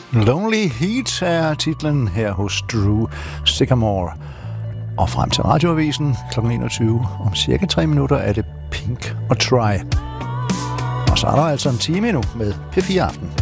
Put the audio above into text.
Lonely Heat er titlen her hos Drew Sycamore. Og frem til radioavisen kl. 21 om cirka 3 minutter er det Pink og Try. Og så er der altså en time endnu med P4 Aften.